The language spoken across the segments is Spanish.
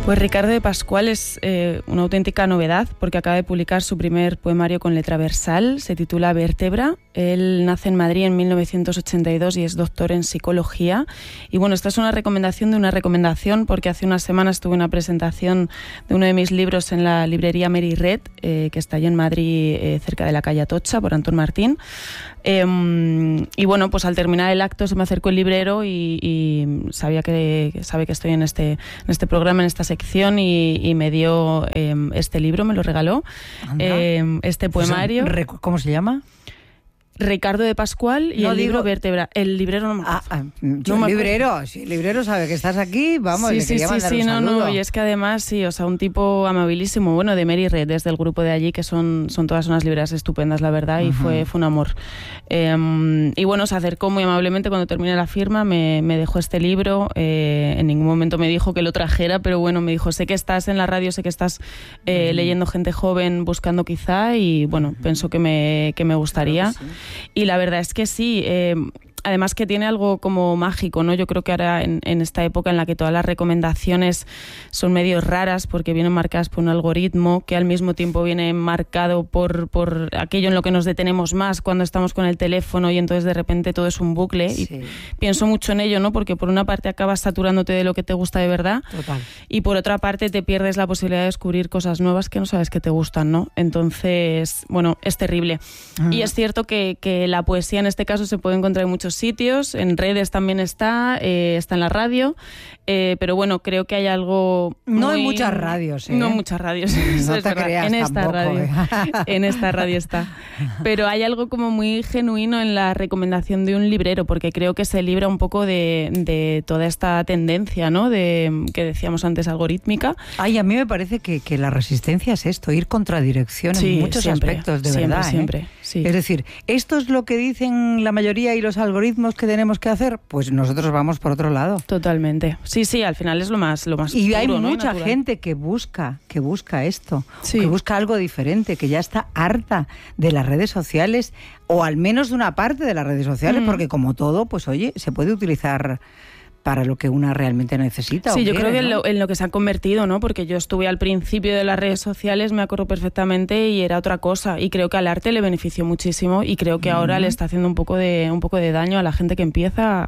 Pues Ricardo de Pascual es una auténtica novedad porque acaba de publicar su primer poemario con letra versal, se titula Vértebra. Él nace en Madrid en 1982 y es doctor en psicología. Y bueno, esta es una recomendación de una recomendación porque hace unas semanas tuve una presentación de uno de mis libros en la librería Mary Red, que está allí en Madrid, cerca de la calle Atocha, por Antón Martín. Y bueno, pues al terminar el acto se me acercó el librero y sabe que estoy en este programa, en esta sección, y me dio este libro, me lo regaló, este poemario. ¿Cómo se llama? Ricardo de Pascual y el libro Vértebra. El librero no me acuerdo. Si el librero sabe que estás aquí, vamos, le quería mandar un saludo. Y es que además, sí, o sea, un tipo amabilísimo, bueno, de Mary Red, desde el grupo de allí, que son todas unas libreras estupendas, la verdad, y fue un amor. Y bueno, se acercó muy amablemente cuando terminé la firma, me dejó este libro, en ningún momento me dijo que lo trajera, pero bueno, me dijo, sé que estás en la radio, sé que estás leyendo gente joven, buscando quizá, y bueno, pienso que me gustaría. Claro que sí. Y la verdad es que sí, además que tiene algo como mágico, ¿no? Yo creo que ahora en esta época en la que todas las recomendaciones son medio raras porque vienen marcadas por un algoritmo que al mismo tiempo viene marcado por aquello en lo que nos detenemos más cuando estamos con el teléfono y entonces de repente todo es un bucle. Sí. Y pienso mucho en ello, ¿no? Porque por una parte acabas saturándote de lo que te gusta de verdad. Total. Y por otra parte te pierdes la posibilidad de descubrir cosas nuevas que no sabes que te gustan, ¿no? Entonces, bueno, es terrible. Y es cierto que la poesía en este caso se puede encontrar en muchos sitios, en redes también está en la radio, pero bueno, creo que hay algo no hay muchas radios, no muchas radios, no te creas en esta tampoco, radio en esta radio está, pero hay algo como muy genuino en la recomendación de un librero, porque creo que se libra un poco de toda esta tendencia, ¿no? Que decíamos antes, algorítmica. Ay, a mí me parece que la resistencia es esto, ir contra dirección en muchos aspectos, de verdad. Siempre, sí. Es decir, esto es lo que dicen la mayoría y los algoritmos que tenemos que hacer, pues nosotros vamos por otro lado. Totalmente. Sí, al final es lo más y puro, hay ¿no? mucha gente que busca esto, sí, que busca algo diferente, que ya está harta de las redes sociales, o al menos de una parte de las redes sociales, porque como todo, pues oye, se puede utilizar para lo que una realmente necesita. Sí, yo quiere, creo que ¿no? en lo que se ha convertido, ¿no? Porque yo estuve al principio de las redes sociales, me acuerdo perfectamente, y era otra cosa. Y creo que al arte le benefició muchísimo y creo que ahora le está haciendo un poco de daño a la gente que empieza.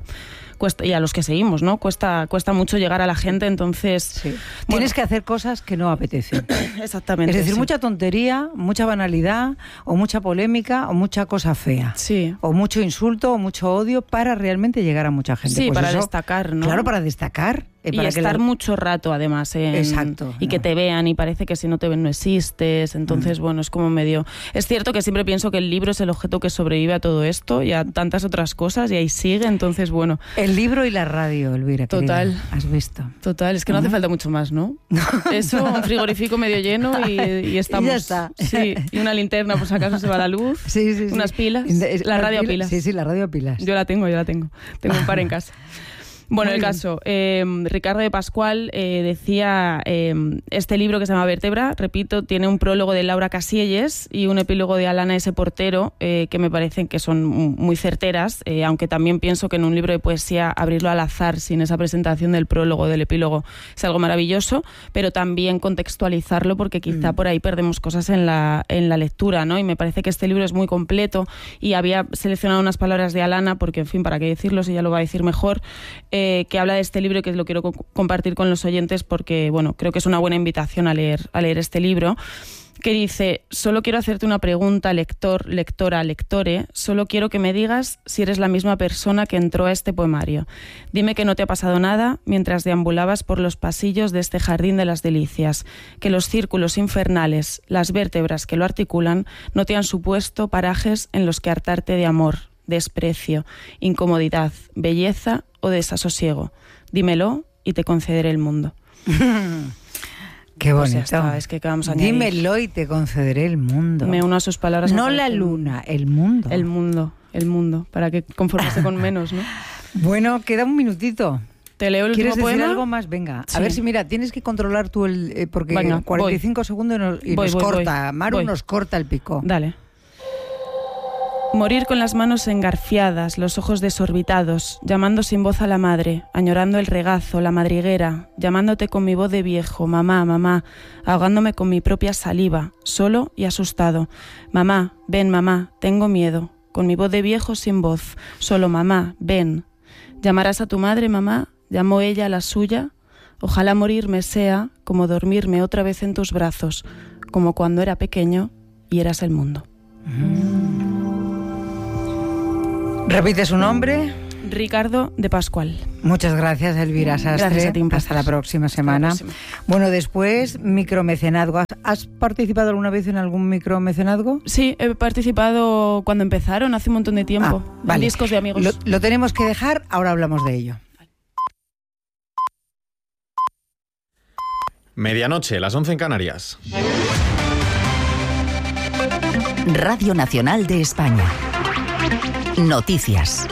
Y a los que seguimos, ¿no? Cuesta mucho llegar a la gente, entonces... Sí. Tienes que hacer cosas que no apetecen. Exactamente. Es decir, sí, mucha tontería, mucha banalidad, o mucha polémica, o mucha cosa fea. Sí. O mucho insulto, o mucho odio, para realmente llegar a mucha gente. Sí, pues para eso, destacar, ¿no? Claro, para destacar. Y para estar mucho rato, además. Exacto. Y que te vean, y parece que si no te ven no existes. Entonces, bueno, es como medio... Es cierto que siempre pienso que el libro es el objeto que sobrevive a todo esto y a tantas otras cosas, y ahí sigue, entonces, bueno... El libro y la radio, Elvira, total, querida. ¿Has visto? Total, es que no hace falta mucho más, ¿no? Eso, un frigorífico medio lleno y estamos... Y ya está. Sí, y una linterna, por si acaso se va la luz. Sí. Unas pilas. La radio a pilas. Sí, la radio a pilas. Yo la tengo. Tengo un par en casa. Bueno, el caso, Ricardo de Pascual decía, este libro que se llama Vértebra, repito, tiene un prólogo de Laura Casielles y un epílogo de Alana S. Portero, que me parecen que son muy certeras, aunque también pienso que en un libro de poesía abrirlo al azar sin esa presentación del prólogo, del epílogo, es algo maravilloso, pero también contextualizarlo porque quizá por ahí perdemos cosas en la lectura, ¿no? Y me parece que este libro es muy completo y había seleccionado unas palabras de Alana, porque en fin, ¿para qué decirlo si ella lo va a decir mejor? Que habla de este libro y que lo quiero compartir con los oyentes porque, bueno, creo que es una buena invitación a leer este libro, que dice: solo quiero hacerte una pregunta, lector, lectora, lectore, solo quiero que me digas si eres la misma persona que entró a este poemario. Dime que no te ha pasado nada mientras deambulabas por los pasillos de este jardín de las delicias, que los círculos infernales, las vértebras que lo articulan, no te han supuesto parajes en los que hartarte de amor, desprecio, incomodidad, belleza o desasosiego. Dímelo y te concederé el mundo. Qué bonito. Pues ya está, es que vamos a añadir. Dímelo y te concederé el mundo. Me uno a sus palabras. No la luna, el mundo. El mundo, para que conformarse con menos, ¿no? Bueno, queda un minutito. ¿Te leo el último poema? ¿Quieres decir algo más? Venga, sí. A ver si, mira, tienes que controlar tú porque venga, 45 segundos y nos corta. Maru nos corta el pico. Dale. Morir con las manos engarfiadas, los ojos desorbitados, llamando sin voz a la madre, añorando el regazo, la madriguera, llamándote con mi voz de viejo, mamá, mamá, ahogándome con mi propia saliva, solo y asustado. Mamá, ven, mamá, tengo miedo, con mi voz de viejo sin voz, solo mamá, ven. ¿Llamarás a tu madre, mamá? ¿Llamó ella a la suya? Ojalá morirme sea como dormirme otra vez en tus brazos, como cuando era pequeño y eras el mundo. ¿Repite su nombre? Ricardo de Pascual. Muchas gracias, Elvira Sastre. Gracias a ti, hasta la próxima semana. Bueno, después, micromecenazgo. ¿Has participado alguna vez en algún micromecenazgo? Sí, he participado cuando empezaron, hace un montón de tiempo. Vale. En discos de amigos. Lo tenemos que dejar, ahora hablamos de ello. Medianoche, las 11 en Canarias. Radio Nacional de España. Noticias.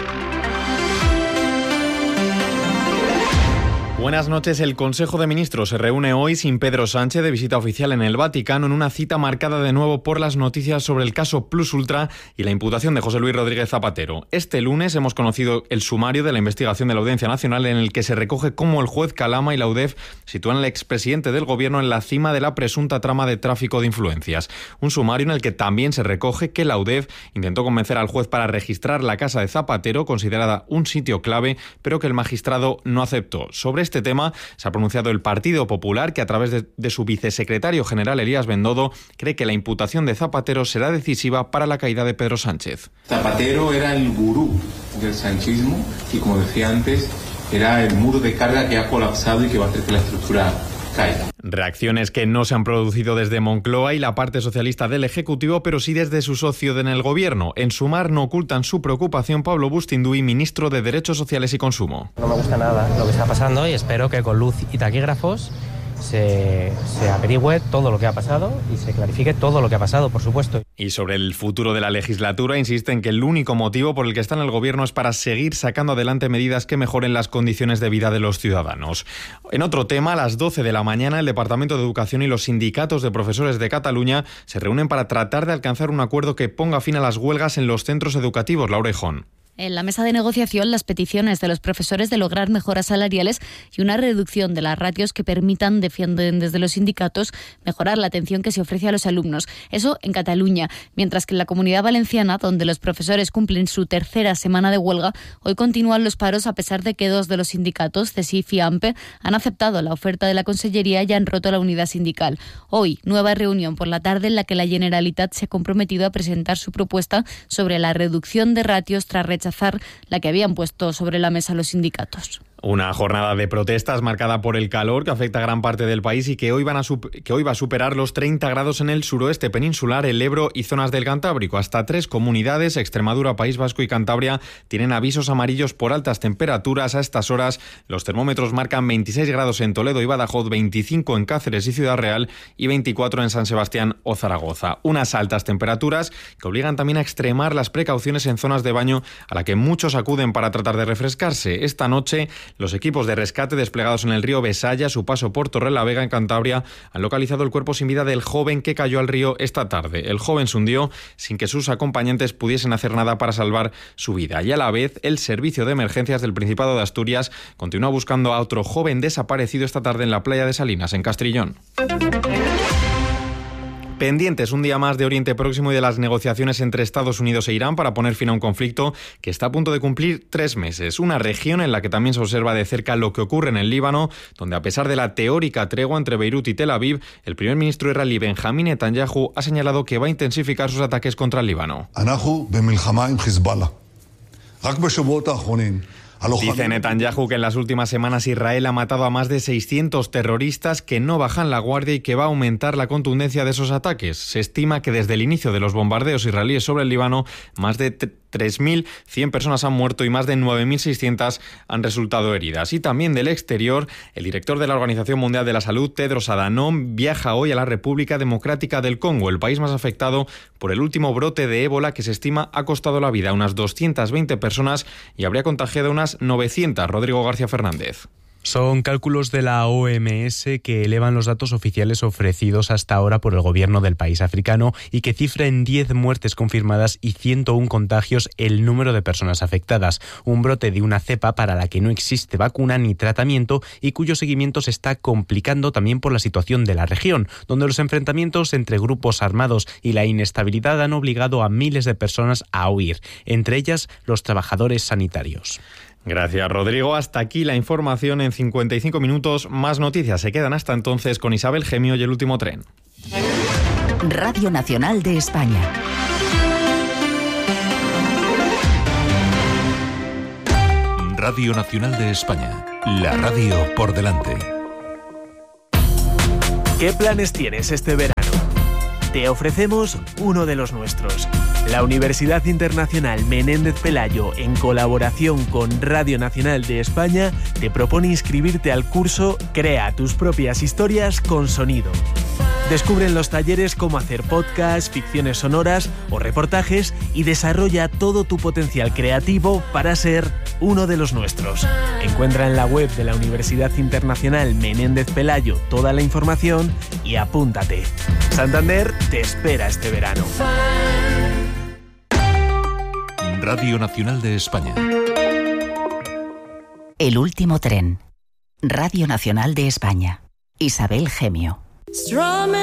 Buenas noches. El Consejo de Ministros se reúne hoy sin Pedro Sánchez de visita oficial en el Vaticano, en una cita marcada de nuevo por las noticias sobre el caso Plus Ultra y la imputación de José Luis Rodríguez Zapatero. Este lunes hemos conocido el sumario de la investigación de la Audiencia Nacional, en el que se recoge cómo el juez Calama y la UDEF sitúan al expresidente del Gobierno en la cima de la presunta trama de tráfico de influencias. Un sumario en el que también se recoge que la UDEF intentó convencer al juez para registrar la casa de Zapatero, considerada un sitio clave, pero que el magistrado no aceptó. Sobre este tema se ha pronunciado el Partido Popular, que a través de su vicesecretario general Elías Bendodo cree que la imputación de Zapatero será decisiva para la caída de Pedro Sánchez. Zapatero era el gurú del sanchismo y, como decía antes, era el muro de carga que ha colapsado y que va a hacer que la estructura caiga. Reacciones que no se han producido desde Moncloa y la parte socialista del Ejecutivo, pero sí desde su socio en el Gobierno. En Sumar no ocultan su preocupación Pablo Bustinduy, ministro de Derechos Sociales y Consumo. No me gusta nada lo que está pasando y espero que con luz y taquígrafos se averigüe todo lo que ha pasado y se clarifique todo lo que ha pasado, por supuesto. Y sobre el futuro de la legislatura, insisten que el único motivo por el que está en el Gobierno es para seguir sacando adelante medidas que mejoren las condiciones de vida de los ciudadanos. En otro tema, a las 12 de la mañana, el Departamento de Educación y los sindicatos de profesores de Cataluña se reúnen para tratar de alcanzar un acuerdo que ponga fin a las huelgas en los centros educativos. Laura Ejón. En la mesa de negociación, las peticiones de los profesores de lograr mejoras salariales y una reducción de las ratios que permitan, defienden desde los sindicatos, mejorar la atención que se ofrece a los alumnos. Eso en Cataluña, mientras que en la Comunidad Valenciana, donde los profesores cumplen su tercera semana de huelga, hoy continúan los paros a pesar de que dos de los sindicatos, CESIF y AMPE, han aceptado la oferta de la Consellería y han roto la unidad sindical. Hoy, nueva reunión por la tarde en la que la Generalitat se ha comprometido a presentar su propuesta sobre la reducción de ratios tras rechazar la que habían puesto sobre la mesa los sindicatos. Una jornada de protestas marcada por el calor que afecta a gran parte del país y que hoy va a superar los 30 grados en el suroeste peninsular, el Ebro y zonas del Cantábrico. Hasta 3 comunidades, Extremadura, País Vasco y Cantabria, tienen avisos amarillos por altas temperaturas. A estas horas los termómetros marcan 26 grados en Toledo y Badajoz, 25 en Cáceres y Ciudad Real y 24 en San Sebastián o Zaragoza. Unas altas temperaturas que obligan también a extremar las precauciones en zonas de baño a la que muchos acuden para tratar de refrescarse. Esta noche los equipos de rescate desplegados en el río Besaya, a su paso por Torrelavega, en Cantabria, han localizado el cuerpo sin vida del joven que cayó al río esta tarde. El joven se hundió sin que sus acompañantes pudiesen hacer nada para salvar su vida. Y a la vez, el Servicio de Emergencias del Principado de Asturias continúa buscando a otro joven desaparecido esta tarde en la playa de Salinas, en Castrillón. Pendientes un día más de Oriente Próximo y de las negociaciones entre Estados Unidos e Irán para poner fin a un conflicto que está a punto de cumplir 3 meses. Una región en la que también se observa de cerca lo que ocurre en el Líbano, donde a pesar de la teórica tregua entre Beirut y Tel Aviv, el primer ministro israelí Benjamín Netanyahu ha señalado que va a intensificar sus ataques contra el Líbano. Dice Netanyahu que en las últimas semanas Israel ha matado a más de 600 terroristas, que no bajan la guardia y que va a aumentar la contundencia de esos ataques. Se estima que desde el inicio de los bombardeos israelíes sobre el Líbano, más de 3.100 personas han muerto y más de 9.600 han resultado heridas. Y también del exterior, el director de la Organización Mundial de la Salud, Tedros Adhanom, viaja hoy a la República Democrática del Congo, el país más afectado por el último brote de ébola que se estima ha costado la vida a unas 220 personas y habría contagiado a unas 900. Rodrigo García Fernández. Son cálculos de la OMS que elevan los datos oficiales ofrecidos hasta ahora por el gobierno del país africano y que cifra en 10 muertes confirmadas y 101 contagios el número de personas afectadas. Un brote de una cepa para la que no existe vacuna ni tratamiento y cuyo seguimiento se está complicando también por la situación de la región, donde los enfrentamientos entre grupos armados y la inestabilidad han obligado a miles de personas a huir, entre ellas los trabajadores sanitarios. Gracias, Rodrigo. Hasta aquí la información en 55 minutos. Más noticias se quedan hasta entonces con Isabel Gemio y El Último Tren. Radio Nacional de España. Radio Nacional de España. La radio por delante. ¿Qué planes tienes este verano? Te ofrecemos uno de los nuestros. La Universidad Internacional Menéndez Pelayo, en colaboración con Radio Nacional de España, te propone inscribirte al curso Crea tus propias historias con sonido. Descubre en los talleres cómo hacer podcasts, ficciones sonoras o reportajes y desarrolla todo tu potencial creativo para ser uno de los nuestros. Encuentra en la web de la Universidad Internacional Menéndez Pelayo toda la información y apúntate. Santander te espera este verano. Radio Nacional de España. El Último Tren. Radio Nacional de España. Isabel Gemio.